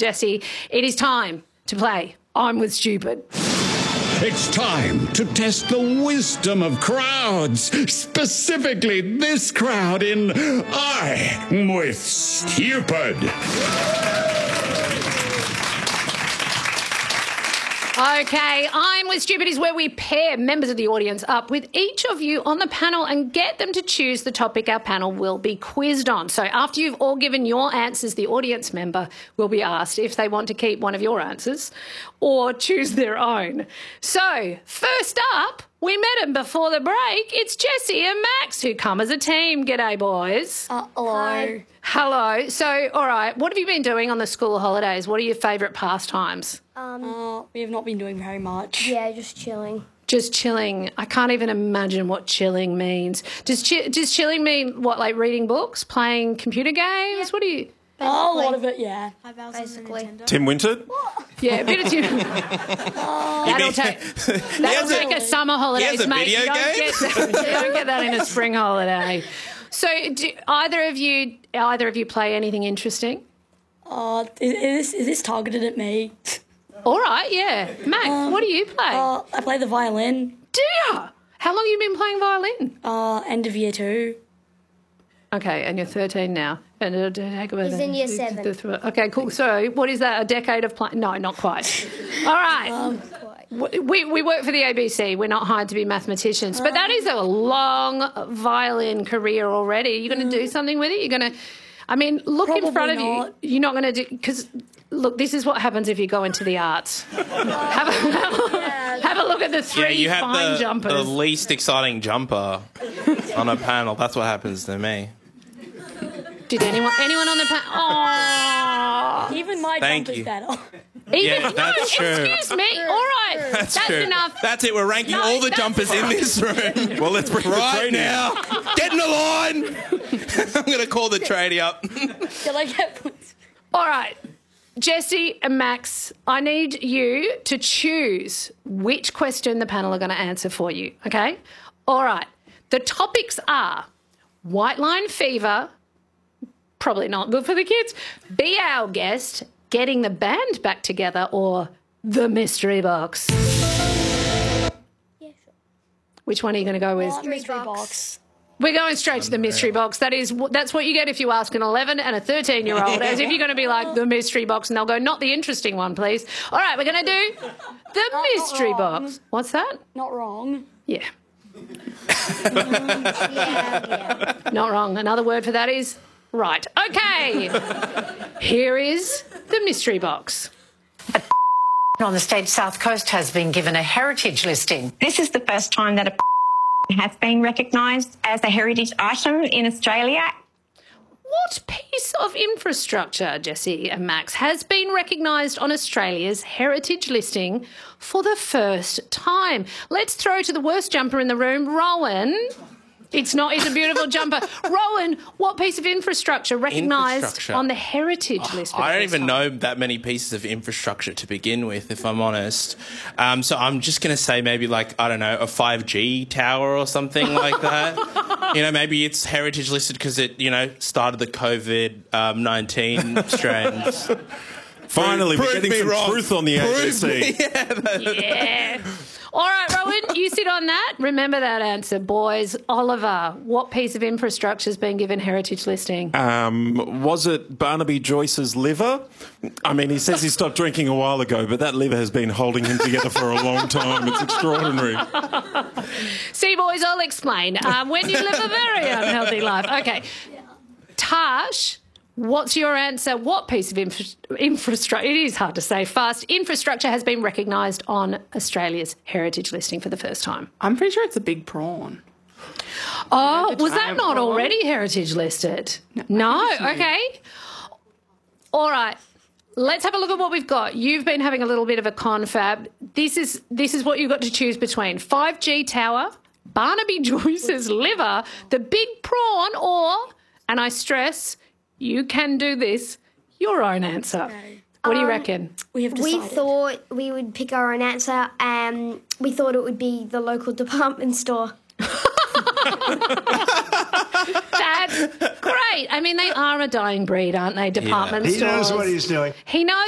Jessie. It is time to play I'm With Stupid. It's time to test the wisdom of crowds, specifically this crowd in I'm With Stupid. Okay, I'm With Stupid is where we pair members of the audience up with each of you on the panel and get them to choose the topic our panel will be quizzed on. So after you've all given your answers, the audience member will be asked if they want to keep one of your answers or choose their own. So first up, we met them before the break. It's Jessie and Max who come as a team. G'day, boys. Hello. Hello. So, all right, what have you been doing on the school holidays? What are your favourite pastimes? We have not been doing very much. Yeah, just chilling. Just chilling. I can't even imagine what chilling means. Does chilling mean, what, like reading books, playing computer games? Yeah. What do you... A lot of it, yeah. Basically. Tim Winter? Yeah, a bit of Tim. That'll take a summer holidays, a mate. video You don't get that in a spring holiday. So do either of you play anything interesting? Is this targeted at me? All right, yeah. Max, what do you play? I play the violin. Do you? How long have you been playing violin? End of year 2. Okay, and you're 13 now. And He's in year 7. Okay, cool. So what is that, a decade of playing? No, not quite. All right. We work for the ABC. We're not hired to be mathematicians. But that is a long violin career already. You're going to do something with it? You're going to... I mean, look Probably in front of not. you. You're not going to do... Because, look, this is what happens if you go into the arts. Have a look at the three fine jumpers. The least exciting jumper on a panel. That's what happens to me. Did anyone on the panel... Oh. Even my Thank jump is you. better. That's true. Excuse me. All right. That's true. enough. That's it. We're ranking all the jumpers in this room. Well, let's bring right the now. Get in the line. I'm going to call the tradie up. Shall I get points? All right. Jessie and Max, I need you to choose which question the panel are going to answer for you, okay? All right. The topics are white line fever, probably not good for the kids, be our guest, getting the band back together, or the mystery box. Yeah, sure. Which one are you going to go with? Mystery box. We're going straight to the mystery box. That's what you get if you ask an 11 and a 13-year-old, as if you're going to be like, the mystery box, and they'll go, not the interesting one, please. All right, we're going to do the mystery box. What's that? Not wrong. Yeah. Yeah. Not wrong. Another word for that is right. Okay. Here is the mystery box. On the state's south coast has been given a heritage listing. This is the first time that a has been recognised as a heritage item in Australia. What piece of infrastructure, Jessie and Max, has been recognised on Australia's heritage listing for the first time? Let's throw to the worst jumper in the room, Rowan. It's a beautiful jumper. Rowan, what piece of infrastructure recognised on the heritage list? I don't even know that many pieces of infrastructure to begin with, if I'm honest. So I'm just going to say maybe like, I don't know, a 5G tower or something like that. Maybe it's heritage listed because it, started the COVID-19 strands. Finally, we're getting some truth on the ABC. Yeah. All right, Rowan, you sit on that. Remember that answer, boys. Oliver, what piece of infrastructure has been given heritage listing? Was it Barnaby Joyce's liver? I mean, he says he stopped drinking a while ago, but that liver has been holding him together for a long time. It's extraordinary. See, boys, I'll explain. When you live a very unhealthy life. Okay. Tash, what's your answer? What piece of infrastructure, it is hard to say fast, infrastructure has been recognised on Australia's heritage listing for the first time? I'm pretty sure it's a big prawn. Oh, was that not already heritage listed? No? Okay. All right. Let's have a look at what we've got. You've been having a little bit of a confab. This is what you've got to choose between. 5G tower, Barnaby Joyce's liver, the big prawn, or, and I stress, you can do this, your own answer. Okay. What do you reckon? We thought we would pick our own answer. We thought it would be the local department store. That's great. I mean, they are a dying breed, aren't they, department stores? He knows what he's doing. He knows.